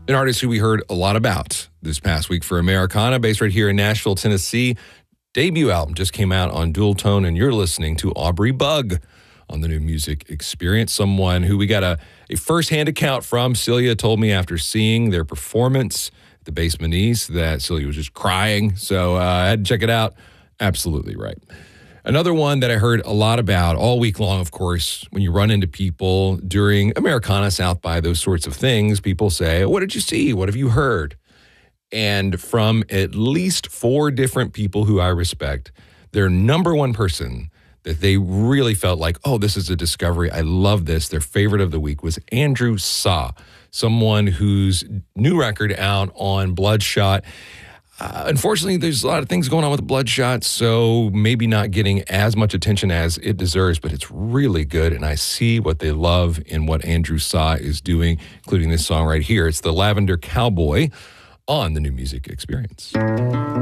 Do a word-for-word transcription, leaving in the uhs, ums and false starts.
An artist who we heard a lot about this past week for Americana, based right here in Nashville, Tennessee. Debut album just came out on Dual Tone, and you're listening to Aubrey Bug on the New Music Experience. Someone who we got a, a first-hand account from. Celia told me after seeing their performance at the Basement East that Celia was just crying, so uh, I had to check it out. Absolutely right. Another one that I heard a lot about all week long, of course, when you run into people during Americana, South by, those sorts of things, people say, what did you see? What have you heard? And from at least four different people who I respect, their number one person that they really felt like, oh, this is a discovery, I love this, their favorite of the week was Andrew Saw, someone whose new record out on Bloodshot. Uh, unfortunately, there's a lot of things going on with Bloodshot, so maybe not getting as much attention as it deserves, but it's really good, and I see what they love in what Andrew Saw is doing, including this song right here. It's the Lavender Cowboy on the New Music Experience.